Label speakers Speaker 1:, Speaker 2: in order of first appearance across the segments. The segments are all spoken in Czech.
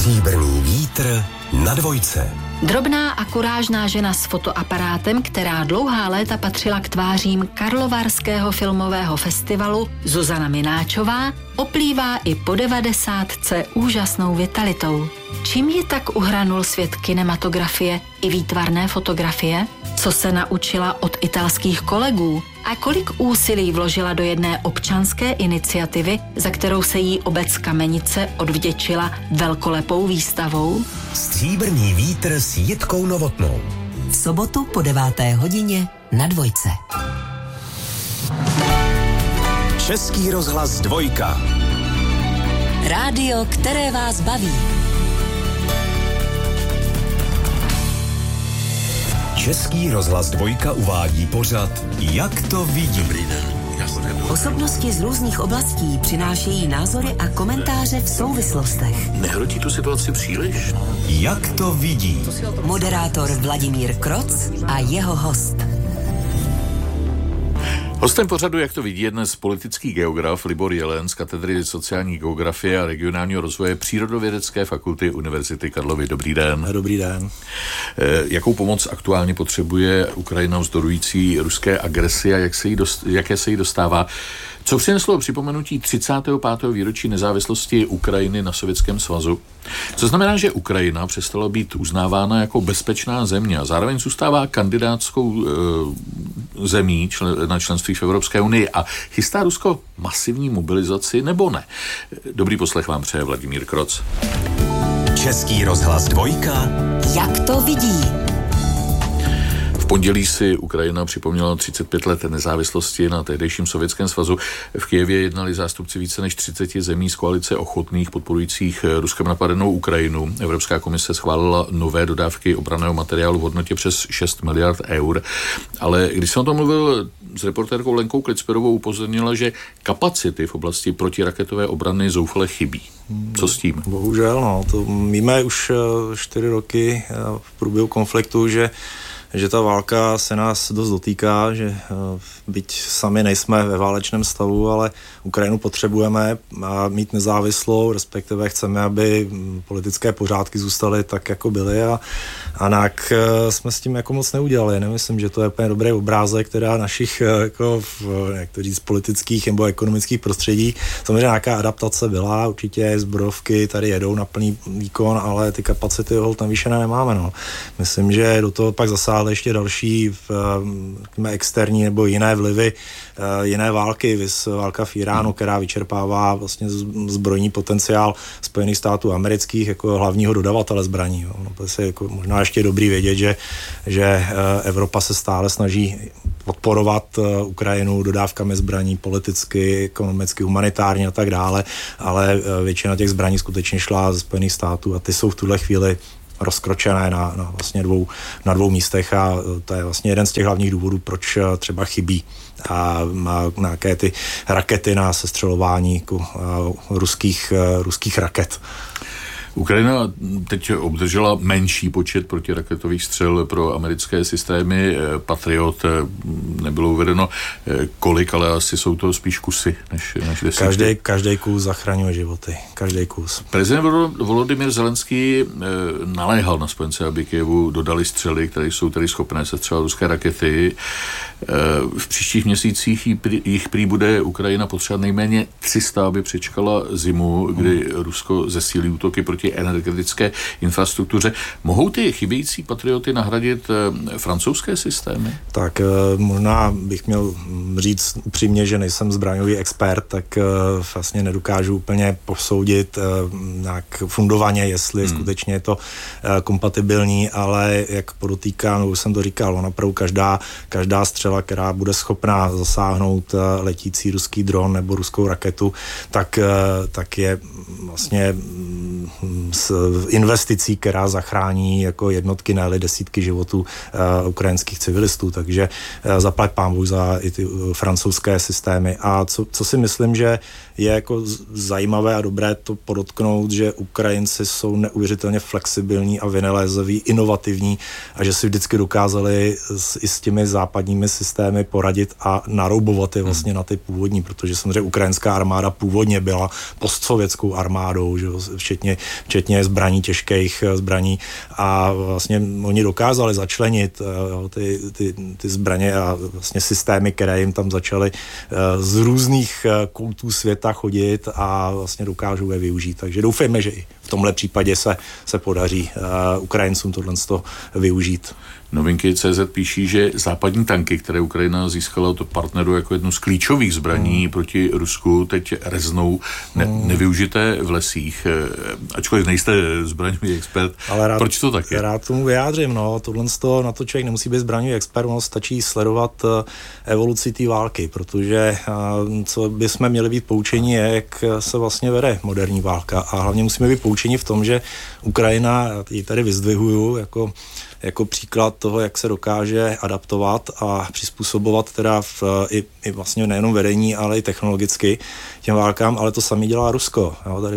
Speaker 1: Stříbrný vítr na dvojce.
Speaker 2: Drobná a kurážná žena s fotoaparátem, která dlouhá léta patřila k tvářím Karlovarského filmového festivalu, Zuzana Mináčová, oplývá i po 90 úžasnou vitalitou. Čím ji tak uhranul svět kinematografie i výtvarné fotografie? Co se naučila od italských kolegů? A kolik úsilí vložila do jedné občanské iniciativy, za kterou se jí obec Kamenice odvděčila velkolepou výstavou?
Speaker 1: Stříbrný vítr s Jitkou Novotnou.
Speaker 3: V sobotu po 9. hodině na dvojce.
Speaker 1: Český rozhlas Dvojka.
Speaker 3: Rádio, které vás baví.
Speaker 1: Český rozhlas Dvojka uvádí pořad Jak to vidí.
Speaker 3: Osobnosti z různých oblastí přinášejí názory a komentáře v souvislostech.
Speaker 4: Nehrotí tu situaci příliš?
Speaker 1: Jak to vidí.
Speaker 3: Moderátor Vladimír Kroc a jeho host.
Speaker 4: Hostem pořadu, jak to vidí, je dnes politický geograf Libor Jelen z katedry sociální geografie a regionálního rozvoje Přírodovědecké fakulty Univerzity Karlovy. Dobrý den.
Speaker 5: Dobrý den.
Speaker 4: Jakou pomoc aktuálně potřebuje Ukrajina vzdorující ruské agresi a jaké se jí dostává? Co přineslo připomenutí 35. výročí nezávislosti Ukrajiny na Sovětském svazu? Co znamená, že Ukrajina přestala být uznávána jako bezpečná země a zároveň zůstává kandidátskou zemí na členství v Evropské unii a chystá Rusko masivní mobilizaci nebo ne? Dobrý poslech vám přeje Vladimír Kroc.
Speaker 1: Český rozhlas Dvojka.
Speaker 3: Jak to vidí?
Speaker 4: V pondělí si Ukrajina připomněla 35 let nezávislosti na tehdejším Sovětském svazu. V Kyjevě jednali zástupci více než 30 zemí z koalice ochotných podporujících Ruskem napadenou Ukrajinu. Evropská komise schválila nové dodávky obranného materiálu v hodnotě přes 6 miliard eur. Ale když jsem o tom mluvil s reportérkou Lenkou Klicperovou, upozornila, že kapacity v oblasti protiraketové obrany zoufale chybí. Co s tím?
Speaker 5: Bohužel, no, to víme už 4 roky v průběhu konfliktu, že ta válka se nás dost dotýká, že byť sami nejsme ve válečném stavu, ale Ukrajinu potřebujeme mít nezávislou, respektive chceme, aby politické pořádky zůstaly tak, jako byly a jinak jsme s tím jako moc neudělali. Nemyslím, že to je úplně dobrý obrázek, která našich jako jak to říct, politických nebo ekonomických prostředí. Samozřejmě nějaká adaptace byla, určitě zbrojovky tady jedou na plný výkon, ale ty kapacity holt navýšené nemáme. No. Myslím, že do toho pak zasáhly ještě další externí nebo jiné vlivy, jiné války, válka v Iránu, která vyčerpává vlastně zbrojní potenciál Spojených států amerických jako hlavního dodavatele zbraní. Jo. No, to je jako možná ještě dobrý vědět, že Evropa se stále snaží podporovat Ukrajinu dodávkami zbraní politicky, ekonomicky, humanitárně a tak dále, ale většina těch zbraní skutečně šla ze Spojených států a ty jsou v tuhle chvíli rozkročené na vlastně dvou místech a to je vlastně jeden z těch hlavních důvodů, proč třeba chybí a má nějaké ty rakety na sestřelování jako ruských raket.
Speaker 4: Ukrajina teď obdržela menší počet protiraketových střel pro americké systémy Patriot. Nebylo uvedeno kolik, ale asi jsou to spíš kusy než desítky.
Speaker 5: Každý kus zachraňuje životy. Každý kus.
Speaker 4: Prezident Volodymyr Zelenský naléhal na spojence, aby Kyjevu dodali střely, které jsou tedy schopné sestřelovat ruské rakety. V příštích měsících jich prý bude Ukrajina potřebovat nejméně 300, aby přečkala zimu, kdy Rusko zesílí útoky proti energetické infrastruktuře. Mohou ty chybějící patrioty nahradit francouzské systémy?
Speaker 5: Tak možná bych měl říct upřímně, že nejsem zbraňový expert, tak vlastně nedokážu úplně posoudit nějak fundovaně, jestli skutečně je to kompatibilní, ale jak podotýkám, už jsem to říkal, opravdu každá střela, která bude schopná zasáhnout letící ruský dron nebo ruskou raketu, tak je vlastně investicí, která zachrání jako jednotky, ne desítky životů ukrajinských civilistů, takže zaplať pánbůh za i ty francouzské systémy. A co si myslím, že je jako zajímavé a dobré to podotknout, že Ukrajinci jsou neuvěřitelně flexibilní a vynalézaví, inovativní a že si vždycky dokázali i s těmi západními systémy poradit a naroubovat je vlastně na ty původní, protože samozřejmě ukrajinská armáda původně byla postsovětskou armádou, že včetně včetně zbraní, těžkých zbraní a vlastně oni dokázali začlenit ty zbraně a vlastně systémy, které jim tam začaly z různých koutů světa chodit a vlastně dokážou je využít. Takže doufejme, že i v tomhle případě se podaří Ukrajincům tohle využít.
Speaker 4: Novinky CZ píší, že západní tanky, které Ukrajina získala od partnerů jako jednu z klíčových zbraní proti Rusku, teď reznou nevyužité v lesích. Ačkoliv nejste zbraňový expert, ale proč to tak je?
Speaker 5: Rád tomu vyjádřím. Na to člověk nemusí být zbraňový expert, stačí sledovat evoluci té války, protože co bychom měli být poučení je, jak se vlastně vede moderní válka a hlavně musíme být poučení v tom, že Ukrajina, ji tady vyzdvihuju jako příklad toho, jak se dokáže adaptovat a přizpůsobovat teda i vlastně nejenom vedení, ale i technologicky těm válkám, ale to samé dělá Rusko.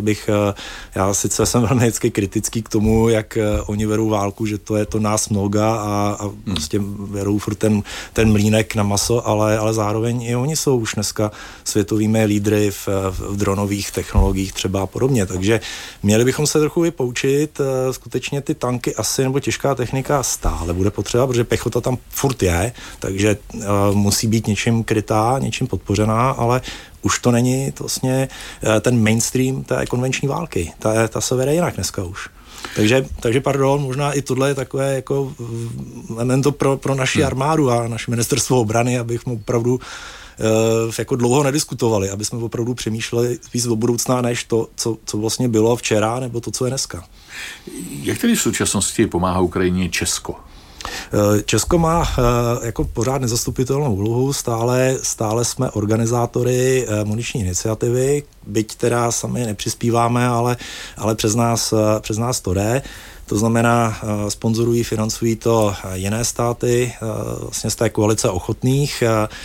Speaker 5: Já sice jsem velmi vždycky kritický k tomu, jak oni vedou válku, že to je to nás mnoga a prostě vedou furt ten mlýnek na maso, ale zároveň i oni jsou už dneska světovými lídry v dronových technologiích třeba a podobně, takže měli bychom se trochu i poučit, skutečně ty tanky asi nebo těžká technika stále bude potřeba, protože pěchota tam furt je, takže musí být něčím krytá, něčím podpořená, ale už to není vlastně ten mainstream té konvenční války. Ta se vede jinak dneska už. Takže pardon, možná i tohle je takové jako memento pro naši armádu a naše ministerstvo obrany, abychom opravdu jako dlouho nediskutovali, aby jsme opravdu přemýšleli víc o budoucna, než to, co vlastně bylo včera, nebo to, co je dneska.
Speaker 4: Jak tedy v současnosti pomáhá Ukrajině Česko?
Speaker 5: Česko má jako pořád nezastupitelnou úlohu, stále jsme organizátory muniční iniciativy, byť teda sami nepřispíváme, ale přes nás to jde. To znamená, sponzorují, financují to jiné státy, vlastně z té koalice ochotných.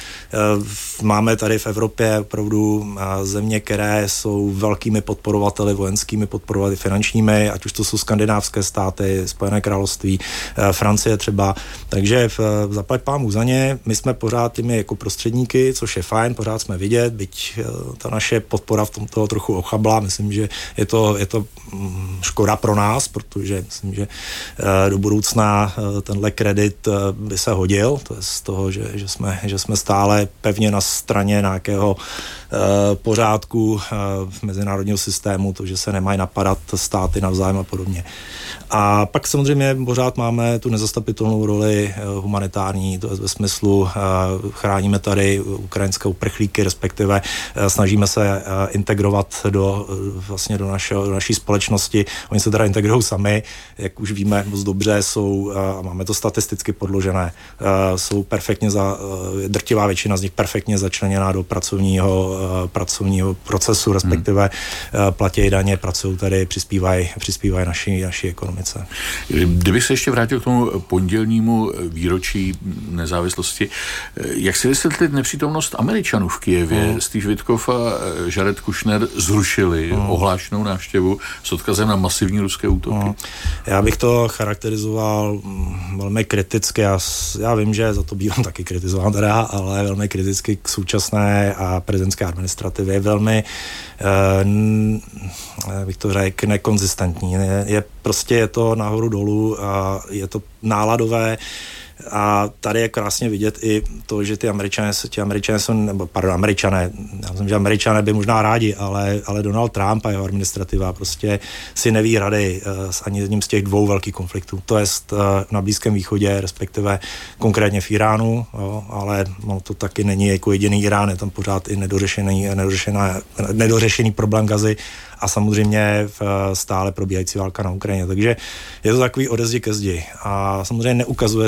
Speaker 5: Máme tady v Evropě opravdu země, které jsou velkými podporovateli, vojenskými podporovateli, finančními, ať už to jsou skandinávské státy, Spojené království, Francie třeba. Takže zaplať pámu za ně. My jsme pořád těmi jako prostředníky, což je fajn, pořád jsme vidět, byť ta naše podpora v tomto trochu ochabla. Myslím, že je to škoda pro nás, protože myslím, že do budoucna tenhle kredit by se hodil, to je z toho, že jsme stále pevně na straně nějakého pořádku mezinárodního systému, to, že se nemají napadat státy navzájem a podobně. A pak samozřejmě pořád máme tu nezastupitelnou roli humanitární, to je ve smyslu chráníme tady ukrajinské uprchlíky, respektive snažíme se integrovat do naší společnosti. Oni se teda integrují sami, jak už víme moc dobře, a máme to statisticky podložené, jsou perfektně drtivá většina z nich perfektně začleněná do pracovního procesu, respektive platí daně, pracují tady, přispívají naší ekonomice.
Speaker 4: Kdybych se ještě vrátil k tomu pondělnímu výročí nezávislosti, jak si vysvětlit nepřítomnost Američanů v Kyjevě? Steve Witkoff a Jared Kushner zrušili ohlášenou návštěvu s odkazem na masivní ruské útoky.
Speaker 5: Já bych to charakterizoval velmi kriticky. Já vím, že za to bývám taky kritizován teda, ale velmi kriticky k současné a prezidentské administrativě. Velmi, bych to řekl, nekonzistentní. Je to nahoru dolů a je to náladové. A tady je krásně vidět i to, že Američané já myslím, že Američané by možná rádi, ale Donald Trump a jeho administrativa prostě si neví rady ani jedním z těch dvou velkých konfliktů. To je na Blízkém východě, respektive konkrétně v Iránu, ale to taky není jako jediný Irán, je tam pořád i nedořešený problém Gazy a samozřejmě stále probíhající válka na Ukrajině. Takže je to takový ode zdi ke zdi. A samozřejmě neukazuje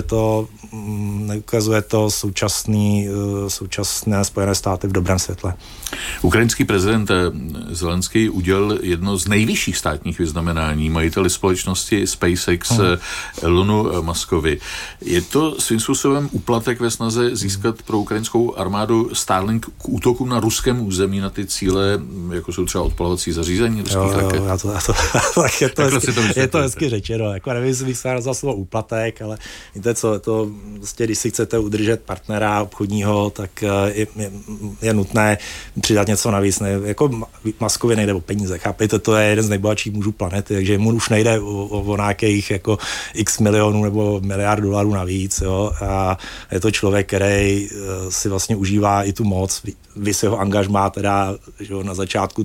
Speaker 5: to současné Spojené státy v dobrém světle.
Speaker 4: Ukrajinský prezident Zelenský udělil jedno z nejvyšších státních vyznamenání majiteli společnosti SpaceX Elonu Muskovi. Je to svým způsobem úplatek ve snaze získat pro ukrajinskou armádu Starlink k útokům na ruském území na ty cíle, jako jsou třeba odpalovací zařízení střílení ruských raket.
Speaker 5: Tak je to hezky řečeno. Jako nevím, jestli bych se nazval slovo úplatek, ale víte co, to vlastně, když si chcete udržet partnera obchodního, tak je nutné přidat něco navíc. Jako Muskovi nejde o peníze, chápejte, to je jeden z nejbohatších mužů planety, takže mu už nejde o nějakých jako x milionů nebo miliard dolarů navíc, jo, a je to člověk, který si vlastně užívá i tu moc, vy si ho angažmá teda, že na začátku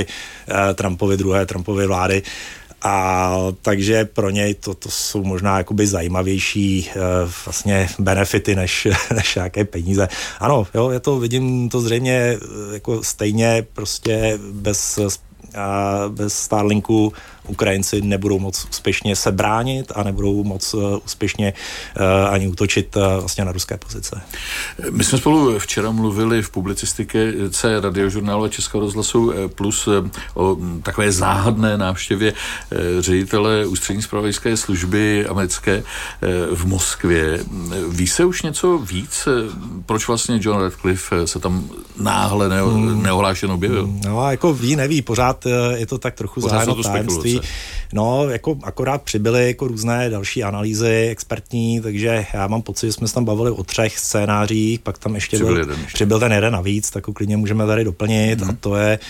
Speaker 5: Trumpovy vlády, a takže pro něj to jsou možná jakoby zajímavější vlastně benefity než nějaké peníze. Ano, jo, vidím to zřejmě jako stejně prostě bez Starlinku Ukrajinci nebudou moc úspěšně se bránit a nebudou moc úspěšně ani útočit vlastně na ruské pozice.
Speaker 4: My jsme spolu včera mluvili v publicistice Radiožurnálu a Českého rozhlasu Plus o takové záhadné návštěvě ředitele ústřední zpravodajské služby americké v Moskvě. Ví se už něco víc? Proč vlastně John Radcliffe se tam náhle neohlášen objevil?
Speaker 5: No, jako neví, pořád je to tak trochu zájemno tajemství. No, jako akorát přibyly jako různé další analýzy expertní, takže já mám pocit, že jsme se tam bavili o 3 scénářích, pak tam ještě přibyl ten jeden navíc, tak klidně můžeme tady doplnit, a to je,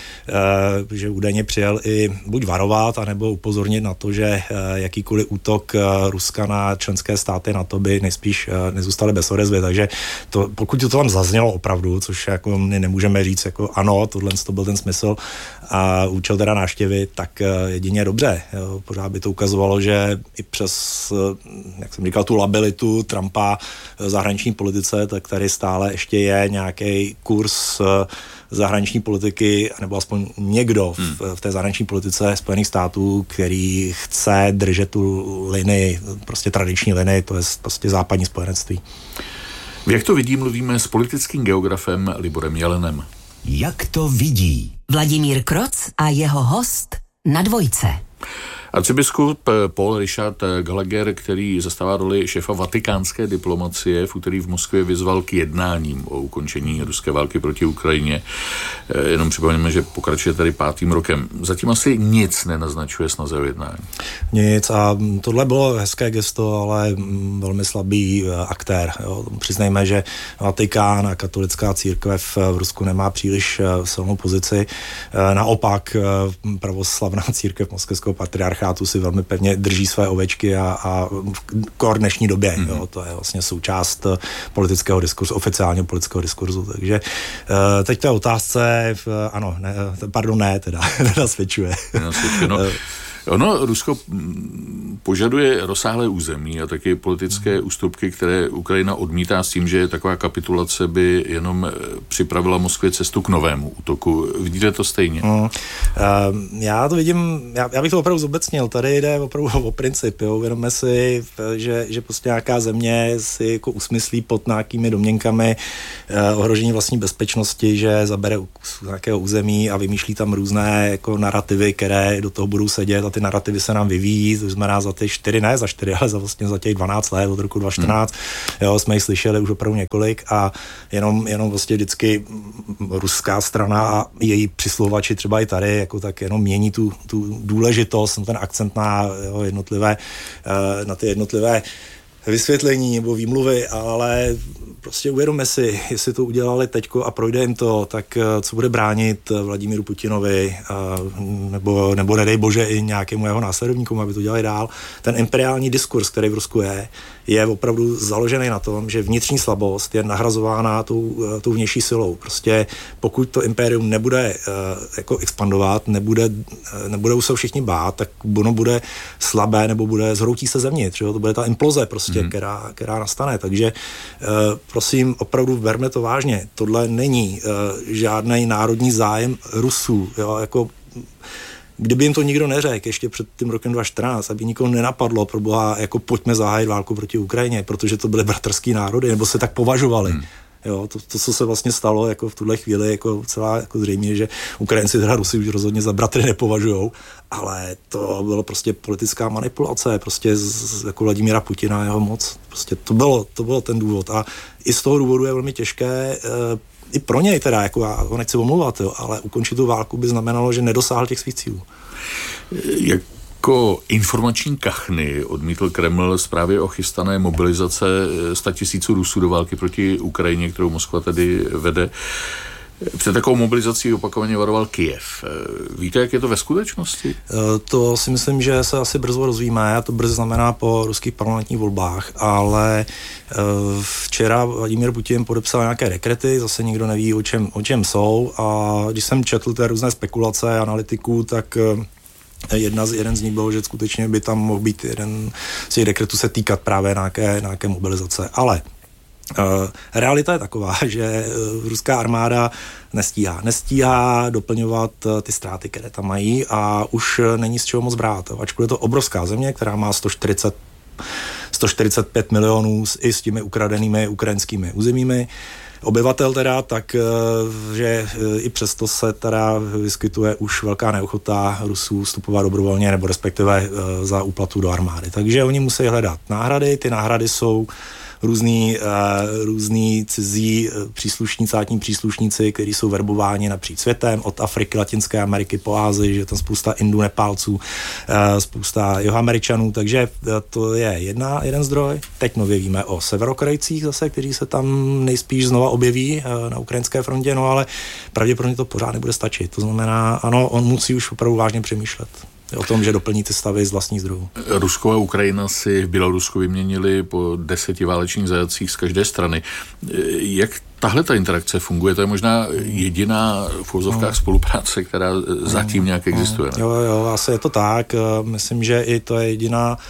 Speaker 5: že údajně přijel i buď varovat, anebo upozornit na to, že jakýkoliv útok Ruska na členské státy na to by nejspíš nezůstaly bez odezvy, takže pokud to tam zaznělo opravdu, což jako nemůžeme říct jako ano, tohle to byl ten smysl a účel teda návštěvy, tak jedině dobře. Jo. Pořád by to ukazovalo, že i přes, jak jsem říkal, tu labilitu Trumpa v zahraniční politice, tak tady stále ještě je nějaký kurz zahraniční politiky, nebo aspoň někdo v té zahraniční politice Spojených států, který chce držet tu linii, prostě tradiční linii, to je prostě západní spojenectví.
Speaker 4: Jak to vidí, mluvíme s politickým geografem Liborem Jelenem.
Speaker 1: Jak to vidí?
Speaker 3: Vladimír Kroc a jeho host na Dvojce.
Speaker 4: Arcibiskup Paul Richard Gallagher, který zastává roli šéfa vatikánské diplomacie, v úterý v Moskvě vyzval k jednáním o ukončení ruské války proti Ukrajině. Jenom připomeňme, že pokračuje tady 5. rokem. Zatím asi nic nenaznačuje snaze o jednání.
Speaker 5: Nic a tohle bylo hezké gesto, ale velmi slabý aktér. Jo. Přiznejme, že Vatikán a katolická církev v Rusku nemá příliš silnou pozici. Naopak pravoslavná církev moskevského patriarchátu si velmi pevně drží své ovečky a v dnešní době. Jo, to je vlastně součást politického diskurzu, oficiálního politického diskurzu. Takže teď té otázce, ano, teda nenasvědčuje.
Speaker 4: Ono, Rusko požaduje rozsáhlé území a taky politické ústupky, které Ukrajina odmítá s tím, že taková kapitulace by jenom připravila Moskvě cestu k novému útoku. Vidíte to stejně?
Speaker 5: Já to vidím, já bych to opravdu zobecnil. Tady jde opravdu o princip. Jo. Uvědomme si, že prostě nějaká země si jako usmyslí pod nějakými domněnkami ohrožení vlastní bezpečnosti, že zabere nějakého území a vymýšlí tam různé jako narrativy, které do toho budou sedět a ty narrativy se nám vyvíjí, to znamená za ty 4, ne za 4, ale za těch 12 let od roku 2014, jo, jsme jich slyšeli už opravdu několik a jenom vlastně vždycky ruská strana a její přisluhovači třeba i tady, jako tak jenom mění tu důležitost, ten akcent na ty jednotlivé vysvětlení nebo výmluvy, ale prostě uvědomme si, jestli to udělali teďko a projde jim to, tak co bude bránit Vladimíru Putinovi nebo nedej bože i nějakému jeho následovníkům, aby to dělali dál. Ten imperiální diskurs, který v Rusku je opravdu založený na tom, že vnitřní slabost je nahrazována tou vnější silou. Prostě pokud to impérium nebude jako expandovat, nebudou se všichni bát, tak ono bude slabé nebo zhroutí se zevnitř. To bude ta imploze prostě, která nastane. Takže prosím, opravdu berme to vážně. Tohle není žádný národní zájem Rusů. Jo? Jako, kdyby jim to nikdo neřekl ještě před tím rokem 2014, aby nikoho nenapadlo, proboha, jako pojďme zahájit válku proti Ukrajině, protože to byly bratrský národy, nebo se tak považovali. Jo, to, co se vlastně stalo jako v tuhle chvíli, jako celá jako zřejmě, že Ukrajinci teda Rusy už rozhodně za bratry nepovažujou, ale to bylo prostě politická manipulace, prostě jako Vladimíra Putina a jeho moc. Prostě to bylo ten důvod a i z toho důvodu je velmi těžké i pro něj teda, jako já ho nechci omlouvat, jo, ale ukončit tu válku by znamenalo, že nedosáhl těch svých cílů.
Speaker 4: Jako informační kachny odmítl Kreml zprávy o chystané mobilizace 100 000 Rusů do války proti Ukrajině, kterou Moskva tedy vede. Před takovou mobilizací opakovaně varoval Kyjev. Víte, jak je to ve skutečnosti?
Speaker 5: To si myslím, že se asi brzo rozvíme, a to brzy znamená po ruských parlamentních volbách, ale včera Vladimír Putin podepsal nějaké dekrety, zase nikdo neví, o čem jsou, a když jsem četl ty různé spekulace analytiků, tak jeden z nich byl, že skutečně by tam mohl být jeden z těch dekretů se týkat právě nějaké mobilizace, ale realita je taková, že ruská armáda nestíhá doplňovat ty ztráty, které tam mají, a už není z čeho moc brát. Ačkoliv je to obrovská země, která má 145 milionů i s těmi ukradenými ukrajinskými územími obyvatel teda, tak že i přesto se teda vyskytuje už velká neochota Rusů vstupovat dobrovolně, nebo respektive za úplatu do armády. Takže oni musí hledat náhrady, ty náhrady jsou různý cizí státní příslušníci, kteří jsou verbováni napříč světem, od Afriky, Latinské Ameriky po Asii, že tam spousta Indů, Nepálců, spousta Jihoameričanů, takže to je jeden zdroj. Teď nově víme o Severokorejcích zase, kteří se tam nejspíš znova objeví na ukrajinské frontě, no ale pravděpodobně to pořád nebude stačit. To znamená, ano, on musí už opravdu vážně přemýšlet o tom, že doplní ty stavy z vlastních zdrojů. Rusko
Speaker 4: a Ukrajina si v Bělorusku vyměnili po 10 válečných zajatcích z každé strany. Jak tahle ta interakce funguje? To je možná jediná v uvozovkách spolupráce, která zatím nějak existuje. Ne?
Speaker 5: Jo, asi je to tak. Myslím, že i to je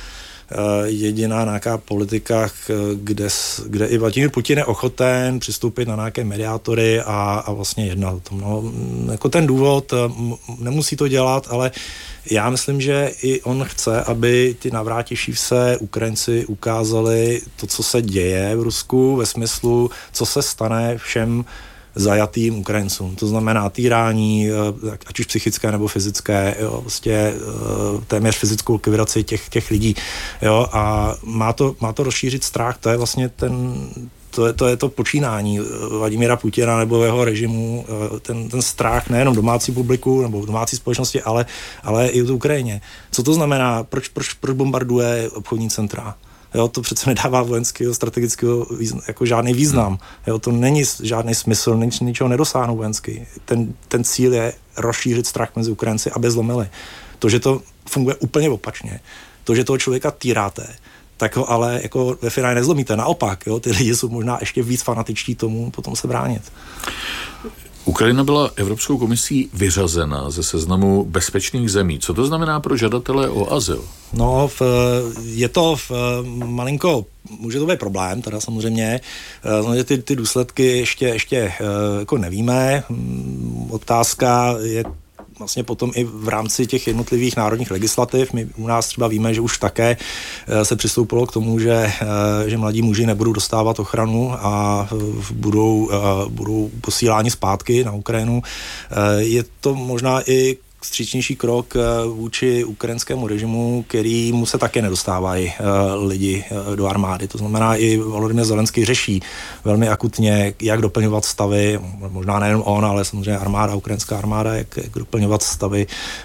Speaker 5: jediná nějaká politika, kde i Vladimír Putin je ochoten přistoupit na nějaké mediátory a vlastně jednat o tom. No, jako ten důvod, nemusí to dělat, ale já myslím, že i on chce, aby ty navrátivší se Ukrajinci ukázali to, co se děje v Rusku, ve smyslu, co se stane všem zajatým Ukrajincům. To znamená týrání, ať už psychické nebo fyzické, jo, vlastně téměř fyzickou likvidaci těch lidí. Jo, a má to rozšířit strach, to je vlastně to je to počínání Vladimíra Putina nebo jeho režimu, ten strach nejenom domácí publiku nebo domácí společnosti, ale i v Ukrajině. Co to znamená? Proč bombarduje obchodní centra? Jo, to přece nedává vojenského, strategického jako žádný význam. Jo, to není žádný smysl, ničeho nedosáhnou vojensky. Ten cíl je rozšířit strach mezi Ukrajinci, aby zlomili. To, že to funguje úplně opačně, to, že toho člověka týráte, tak ho ale jako ve finále nezlomíte. Naopak, jo, ty lidi jsou možná ještě víc fanatičtí tomu potom se bránit.
Speaker 4: Ukrajina byla Evropskou komisí vyřazena ze seznamu bezpečných zemí. Co to znamená pro žadatele o azyl?
Speaker 5: No, je to malinko, může to být problém, teda samozřejmě. Ty důsledky ještě jako nevíme. Otázka je vlastně potom i v rámci těch jednotlivých národních legislativ. My u nás třeba víme, že už také se přistoupilo k tomu, že mladí muži nebudou dostávat ochranu a budou posíláni zpátky na Ukrajinu. Je to možná i vstřícnější krok vůči ukrajinskému režimu, který mu se také nedostávají lidi do armády. To znamená, i Volodymyr Zelenský řeší velmi akutně, jak doplňovat stavy, možná nejen on, ale samozřejmě ukrajinská armáda, jak doplňovat stavy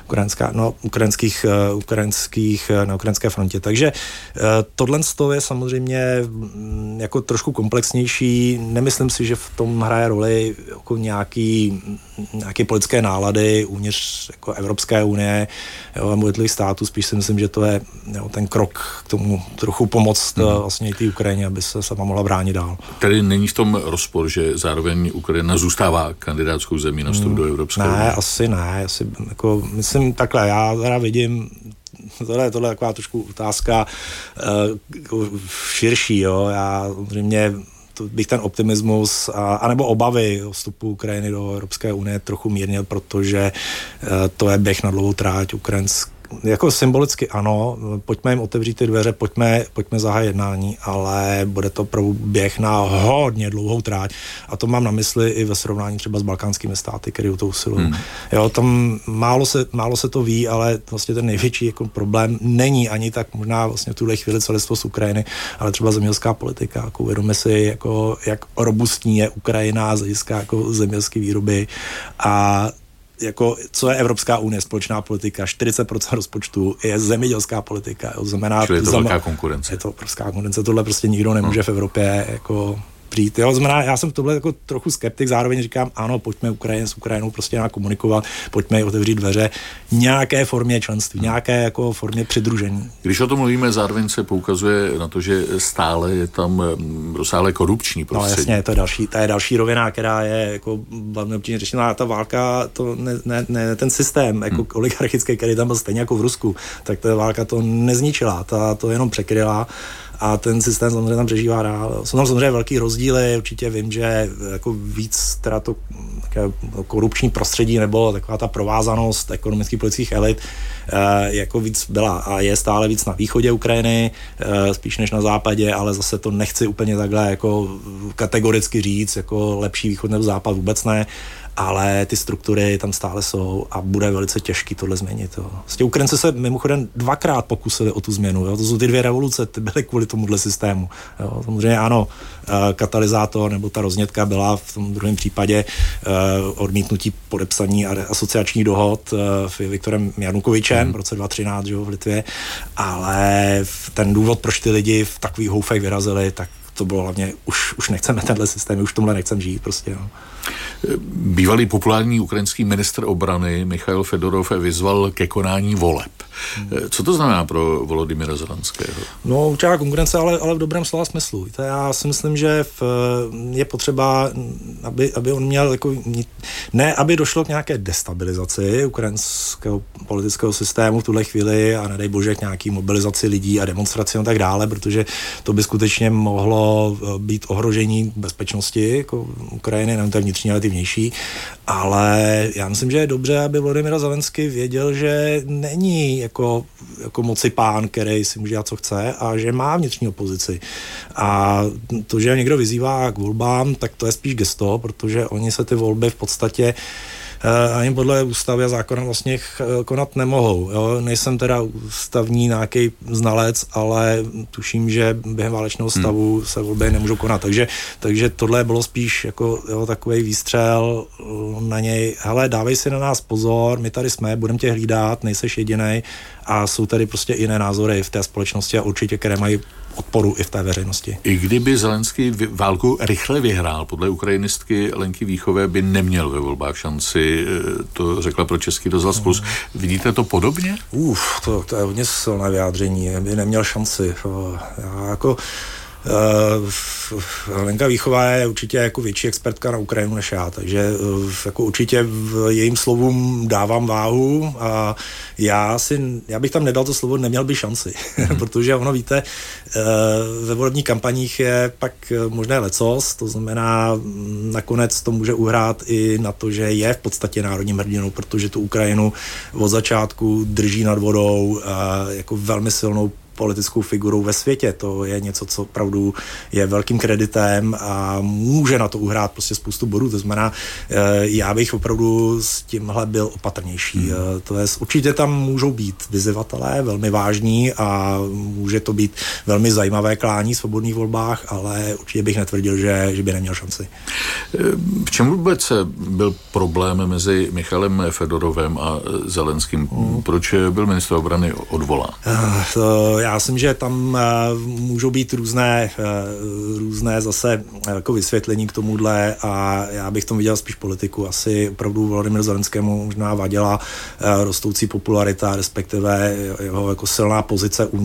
Speaker 5: na ukrajinské frontě. Takže tohle je samozřejmě jako trošku komplexnější. Nemyslím si, že v tom hraje roli jako nějaký politické nálady uvnitř jako Evropské unie a jednotlivých států. Spíš si myslím, že to je ten krok k tomu trochu pomoct vlastně i té Ukrajině, aby se sama mohla bránit dál.
Speaker 4: Tedy není v tom rozpor, že zároveň Ukrajina zůstává kandidátskou zemí na vstup do Evropské unie?
Speaker 5: Ne, asi ne. Myslím takhle, já teda vidím, tohle je taková trošku otázka širší, jo. Já samozřejmě bych ten optimismus anebo obavy o vstupu Ukrajiny do Evropské unie trochu mírnil, protože to je běh na dlouhou tráť. jako symbolicky ano, pojďme jim otevřít ty dveře, pojďme zahájit jednání, ale bude to běh na hodně dlouhou tráť a to mám na mysli i ve srovnání třeba s balkánskými státy, které o to usilují. Jo, tam málo se to ví, ale vlastně ten největší jako problém není ani tak možná vlastně v tuhle chvíli celistvost Ukrajiny, ale třeba zemědělská politika. Jako uvědomme si, jako, jak robustní je Ukrajina z hlediska jako zemědělské výroby a jako, co je Evropská unie, společná politika, 40% rozpočtu je zemědělská politika. Jo, znamená,
Speaker 4: čili je to velká konkurence.
Speaker 5: Je to obrovská konkurence, tohle prostě nikdo nemůže v Evropě jako přijít. Jo, znamená, já jsem tohle jako trochu skeptik, zároveň říkám, ano, pojďme s Ukrajinou prostě nějak komunikovat, pojďme jí otevřít dveře nějaké formě členství, nějaké jako formě přidružení.
Speaker 4: Když o tom mluvíme, zároveň se poukazuje na to, že stále je tam rozsáhlé korupční prostředí.
Speaker 5: No jasně, to je další rovina, která je jako velmi obtížně řešená. Ta válka, to ne ten systém jako oligarchický, který tam byl stejně jako v Rusku, tak ta válka to nezničila, to jenom překryla. A ten systém samozřejmě tam přežívá dál. Jsou tam samozřejmě velký rozdíly, určitě vím, že jako víc teda to korupční prostředí nebo taková ta provázanost ekonomických politických elit jako víc byla a je stále víc na východě Ukrajiny, spíš než na západě, ale zase to nechci úplně takhle jako kategoricky říct, jako lepší východ nebo západ vůbec ne, ale ty struktury tam stále jsou a bude velice těžký tohle změnit. Jo. Vlastně Ukrajinci se mimochodem 2krát pokusili o tu změnu. Jo. To jsou ty 2 revoluce, ty byly kvůli tomuhle systému. Jo. Samozřejmě ano, katalyzátor nebo ta roznětka byla v tom druhém případě odmítnutí podepsaní asociačních dohod Viktorem Janukovičem v roce 2013 v Litvě, ale ten důvod, proč ty lidi v takových houfech vyrazili, tak to bylo hlavně, už nechceme tenhle systém, už v tomhle nechcem žít prostě. Jo.
Speaker 4: Bývalý populární ukrajinský ministr obrany Michail Fedorov vyzval ke konání voleb. Co to znamená pro Volodymyra Zelenského?
Speaker 5: No, určitá konkurence, ale v dobrém slova smyslu. Já si myslím, že je potřeba, aby on měl jako, ne, aby došlo k nějaké destabilizaci ukrajinského politického systému v tuhle chvíli a nedej bože k nějaký mobilizaci lidí a demonstraci a tak dále, protože to by skutečně mohlo být ohrožení bezpečnosti jako Ukrajiny, nevím, to je vnitřní, ale ty vnější, ale já myslím, že je dobře, aby Volodymyr Zelenský věděl, že není jako moci pán, který si může dělat, co chce a že má vnitřní opozici. A to, že někdo vyzývá k volbám, tak to je spíš gesto, protože oni se ty volby v podstatě ani podle ústavy a zákona vlastně konat nemohou. Jo? Nejsem teda ústavní nějaký znalec, ale tuším, že během válečného stavu se volby nemůžou konat. Takže tohle bylo spíš jako takovej výstřel na něj. Hele, dávej si na nás pozor, my tady jsme, budeme tě hlídat, nejseš jedinej a jsou tady prostě jiné názory v té společnosti a určitě, které mají odporu i v té veřejnosti.
Speaker 4: I kdyby Zelenský válku rychle vyhrál, podle ukrajinistky Lenky Víchové by neměl ve volbách šanci, to řekla pro Český rozhlas Plus. Vidíte to podobně?
Speaker 5: To je hodně silné vyjádření, by neměl šanci. Já jako Lenka Víchová je určitě jako větší expertka na Ukrajinu než já, takže jako určitě v jejím slovům dávám váhu a já bych tam nedal to slovo neměl by šanci, protože ono víte, ve volebních kampaních je pak možné lecos, to znamená nakonec to může uhrát i na to, že je v podstatě národním hrdinou, protože tu Ukrajinu od začátku drží nad vodou jako velmi silnou politickou figurou ve světě. To je něco, co opravdu je velkým kreditem a může na to uhrát prostě spoustu bodů. To znamená, já bych opravdu s tímhle byl opatrnější. To je, určitě tam můžou být vyzývatelé, velmi vážní a může to být velmi zajímavé klání v svobodných volbách, ale určitě bych netvrdil, že by neměl šanci.
Speaker 4: V čem vůbec byl problém mezi Michailem Fedorovem a Zelenským? Proč byl ministr obrany odvolán?
Speaker 5: Já myslím, že tam můžou být různé zase jako vysvětlení k tomuhle a já bych tom viděl spíš politiku. Asi opravdu Volodymyru Zelenskému možná vadila rostoucí popularita, respektive jeho jako silná pozice